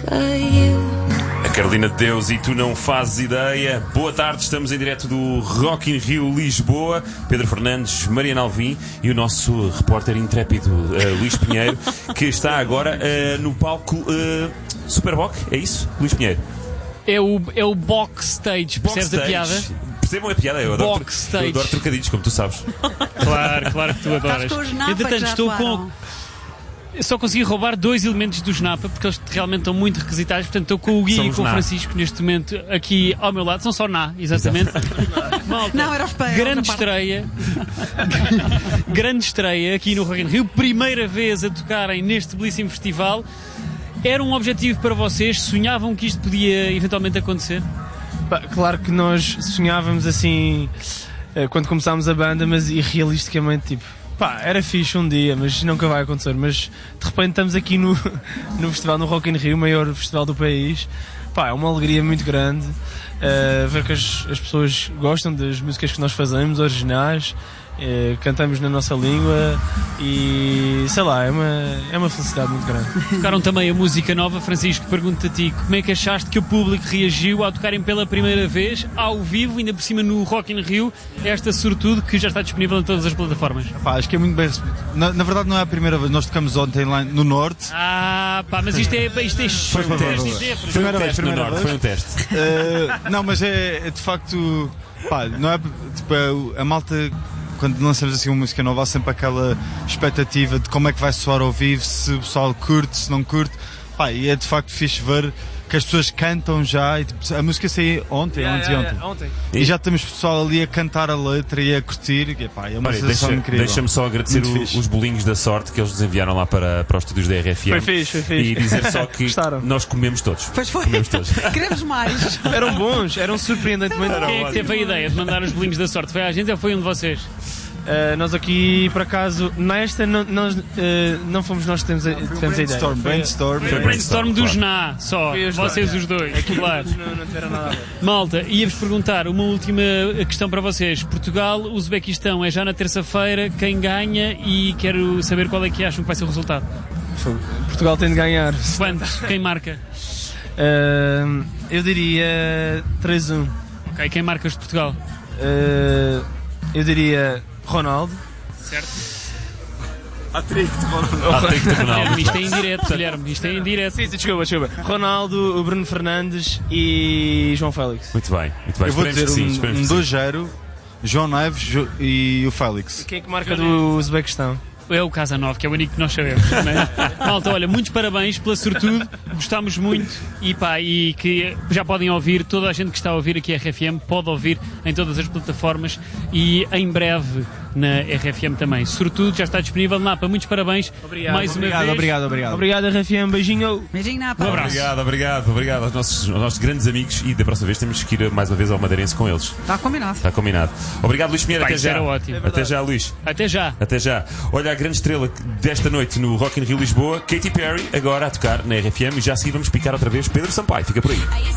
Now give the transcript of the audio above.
A Carolina de Deus e Tu Não Fazes Ideia. Boa tarde, estamos em direto do Rock in Rio Lisboa. Pedro Fernandes, Mariana Alvim e o nosso repórter intrépido Luís Pinheiro, que está agora no palco Superboc, é isso, Luís Pinheiro? É o box stage, percebes a piada? Percebam a piada, eu adoro trocadilhos, como tu sabes. Claro que tu adoras. Estás com os Napa, entretanto, estou com... Eu só consegui roubar 2 elementos dos Napa, porque eles realmente estão muito requisitados. Portanto, estou com o Gui e com o Francisco neste momento aqui ao meu lado. São só exatamente. Malta, não, era os pés. Grande estreia aqui no Rock in Rio. Primeira vez a tocarem neste belíssimo festival. Era um objetivo para vocês? Sonhavam que isto podia eventualmente acontecer? Claro que nós sonhávamos assim quando começámos a banda, mas irrealisticamente, tipo, era fixe um dia, mas nunca vai acontecer. Mas de repente estamos aqui no festival, no Rock in Rio, o maior festival do país. É uma alegria muito grande ver que as pessoas gostam das músicas que nós fazemos, originais. Cantamos na nossa língua e sei lá, é uma felicidade muito grande. Tocaram também a música nova. Francisco, pergunto-te a ti, como é que achaste que o público reagiu ao tocarem pela primeira vez ao vivo, ainda por cima no Rock in Rio, esta sobretudo que já está disponível em todas as plataformas? Acho que é muito bem recebido. Na verdade não é a primeira vez, nós tocamos ontem lá no Norte. Mas isto é foi um teste. Não, mas é de facto, não é tipo a malta. Quando lançamos assim uma música nova há sempre aquela expectativa de como é que vai soar ao vivo, se o pessoal curte, se não curte. E é de facto fixe ver que as pessoas cantam já. E, tipo, a música saiu ontem. E já temos pessoal ali a cantar a letra e a curtir. E, é uma sensação incrível. Deixa-me só agradecer os bolinhos da sorte que eles nos enviaram lá para os estúdios da RFM. Foi fixe. E dizer só que nós comemos todos. Pois foi. Comemos todos. Queremos mais. Eram bons, eram surpreendentemente bons. Quem é que teve a ideia de mandar os bolinhos da sorte? Foi a gente ou foi um de vocês? Nós aqui, por acaso, nesta não fomos nós que tivemos a ideia. Foi brainstorm dos só. Vocês os dois, claro. Não tiveram nada a ver. Malta, ia-vos perguntar uma última questão para vocês. Portugal, Uzbequistão é já na terça-feira. Quem ganha? E quero saber qual é que acham que vai ser o resultado. Portugal tem de ganhar. Quanto? Quem marca? Eu diria 3-1. Ok, quem marca os de Portugal? Eu diria Ronaldo. Certo. Hat-trick de Ronaldo. Isto é em direto, Guilherme. Isto é em direto. Sim, desculpa. Ronaldo, o Bruno Fernandes e João Félix. Muito bem. Eu vou dizer um 2-0, João Neves e o Félix. Quem é que marca do Uzbequistão? É o Casanova, que é o único que nós sabemos. Malta, olha, muitos parabéns pela sortude, gostámos muito e que já podem ouvir, toda a gente que está a ouvir aqui a RFM pode ouvir em todas as plataformas e em breve na RFM também. Sortudo, já está disponível. Napa, muitos parabéns. Obrigado, mais uma vez. Obrigado, RFM. Beijinho. Beijinho, Napa. Um abraço. Obrigado aos nossos grandes amigos e da próxima vez temos que ir mais uma vez ao Madeirense com eles. Está combinado. Obrigado, Luís Pinheiro. Até já. Era ótimo. Até já, Luís. Até já. Olha, a grande estrela desta noite no Rock in Rio Lisboa, Katy Perry, agora a tocar na RFM, e já a seguir vamos picar outra vez Pedro Sampaio. Fica por aí.